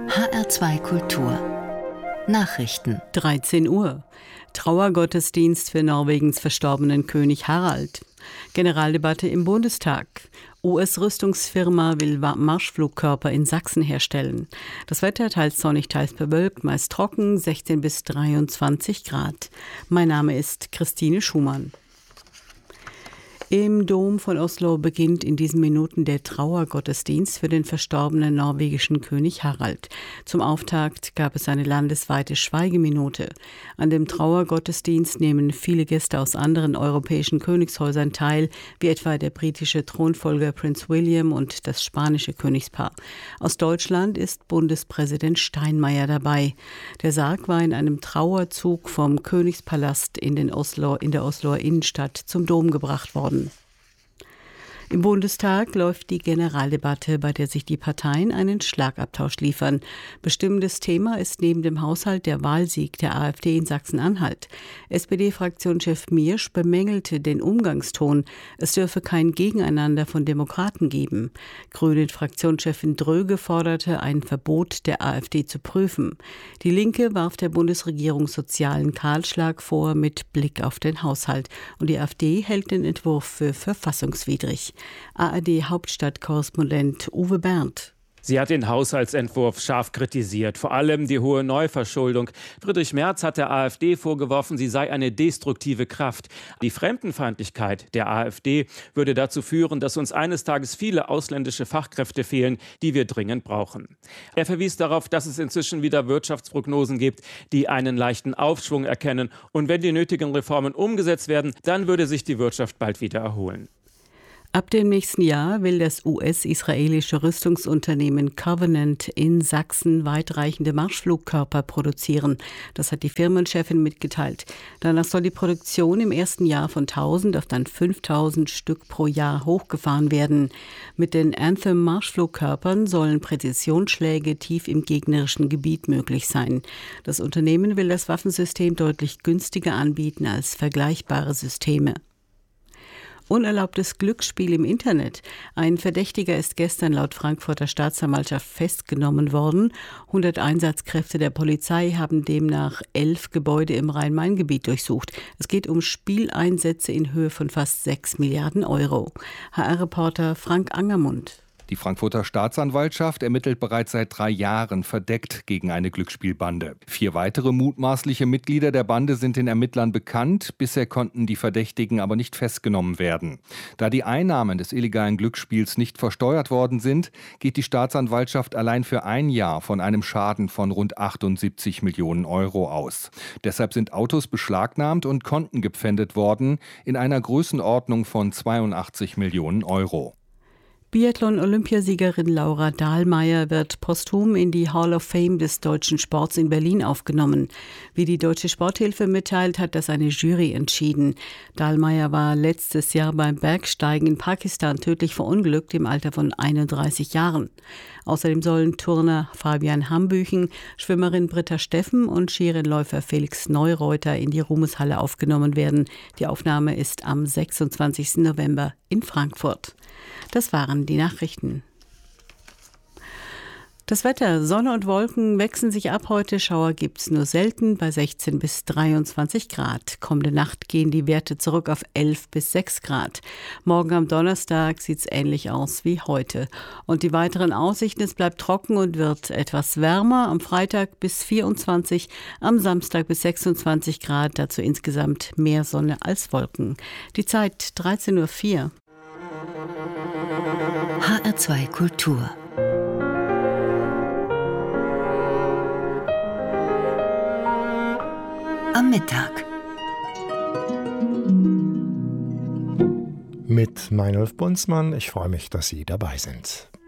HR2 Kultur Nachrichten 13 Uhr. Trauergottesdienst für Norwegens verstorbenen König Harald. Generaldebatte im Bundestag. US-Rüstungsfirma will Marschflugkörper in Sachsen herstellen. Das Wetter teils sonnig, teils bewölkt, meist trocken, 16 bis 23 Grad. Mein Name ist Christine Schumann. Im Dom von Oslo beginnt in diesen Minuten der Trauergottesdienst für den verstorbenen norwegischen König Harald. Zum Auftakt gab es eine landesweite Schweigeminute. An dem Trauergottesdienst nehmen viele Gäste aus anderen europäischen Königshäusern teil, wie etwa der britische Thronfolger Prinz William und das spanische Königspaar. Aus Deutschland ist Bundespräsident Steinmeier dabei. Der Sarg war in einem Trauerzug vom Königspalast in der Osloer Innenstadt zum Dom gebracht worden. Im Bundestag läuft die Generaldebatte, bei der sich die Parteien einen Schlagabtausch liefern. Bestimmendes Thema ist neben dem Haushalt der Wahlsieg der AfD in Sachsen-Anhalt. SPD-Fraktionschef Miersch bemängelte den Umgangston. Es dürfe kein Gegeneinander von Demokraten geben. Grünen-Fraktionschefin Dröge forderte, ein Verbot der AfD zu prüfen. Die Linke warf der Bundesregierung sozialen Kahlschlag vor mit Blick auf den Haushalt. Und die AfD hält den Entwurf für verfassungswidrig. ARD-Hauptstadtkorrespondent Uwe Berndt. Sie hat den Haushaltsentwurf scharf kritisiert, vor allem die hohe Neuverschuldung. Friedrich Merz hat der AfD vorgeworfen, sie sei eine destruktive Kraft. Die Fremdenfeindlichkeit der AfD würde dazu führen, dass uns eines Tages viele ausländische Fachkräfte fehlen, die wir dringend brauchen. Er verwies darauf, dass es inzwischen wieder Wirtschaftsprognosen gibt, die einen leichten Aufschwung erkennen. Und wenn die nötigen Reformen umgesetzt werden, dann würde sich die Wirtschaft bald wieder erholen. Ab dem nächsten Jahr will das US-israelische Rüstungsunternehmen Covenant in Sachsen weitreichende Marschflugkörper produzieren. Das hat die Firmenchefin mitgeteilt. Danach soll die Produktion im ersten Jahr von 1000 auf dann 5000 Stück pro Jahr hochgefahren werden. Mit den Anthem-Marschflugkörpern sollen Präzisionsschläge tief im gegnerischen Gebiet möglich sein. Das Unternehmen will das Waffensystem deutlich günstiger anbieten als vergleichbare Systeme. Unerlaubtes Glücksspiel im Internet. Ein Verdächtiger ist gestern laut Frankfurter Staatsanwaltschaft festgenommen worden. 100 Einsatzkräfte der Polizei haben demnach 11 Gebäude im Rhein-Main-Gebiet durchsucht. Es geht um Spieleinsätze in Höhe von fast 6 Milliarden Euro. HR-Reporter Frank Angermund. Die Frankfurter Staatsanwaltschaft ermittelt bereits seit 3 Jahren verdeckt gegen eine Glücksspielbande. 4 weitere mutmaßliche Mitglieder der Bande sind den Ermittlern bekannt. Bisher konnten die Verdächtigen aber nicht festgenommen werden. Da die Einnahmen des illegalen Glücksspiels nicht versteuert worden sind, geht die Staatsanwaltschaft allein für ein Jahr von einem Schaden von rund 78 Millionen Euro aus. Deshalb sind Autos beschlagnahmt und Konten gepfändet worden in einer Größenordnung von 82 Millionen Euro. Biathlon-Olympiasiegerin Laura Dahlmeier wird posthum in die Hall of Fame des deutschen Sports in Berlin aufgenommen. Wie die Deutsche Sporthilfe mitteilt, hat das eine Jury entschieden. Dahlmeier war letztes Jahr beim Bergsteigen in Pakistan tödlich verunglückt im Alter von 31 Jahren. Außerdem sollen Turner Fabian Hambüchen, Schwimmerin Britta Steffen und Skirennläufer Felix Neureuter in die Ruhmeshalle aufgenommen werden. Die Aufnahme ist am 26. November in Frankfurt. Das waren die Nachrichten. Das Wetter, Sonne und Wolken wechseln sich ab heute. Schauer gibt's nur selten bei 16 bis 23 Grad. Kommende Nacht gehen die Werte zurück auf 11 bis 6 Grad. Morgen am Donnerstag sieht's ähnlich aus wie heute. Und die weiteren Aussichten, es bleibt trocken und wird etwas wärmer. Am Freitag bis 24, am Samstag bis 26 Grad. Dazu insgesamt mehr Sonne als Wolken. Die Zeit 13:04 Uhr. HR2 Kultur am Mittag mit Meinolf Bunzmann. Ich freue mich, dass Sie dabei sind.